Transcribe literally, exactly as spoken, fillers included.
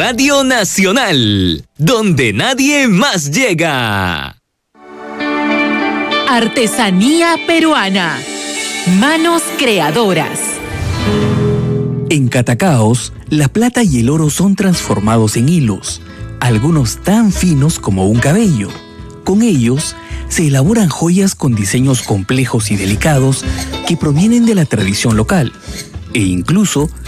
Radio Nacional, donde nadie más llega. Artesanía peruana. Manos creadoras. En Catacaos, la plata y el oro son transformados en hilos, algunos tan finos como un cabello. Con ellos, se elaboran joyas con diseños complejos y delicados que provienen de la tradición local, e incluso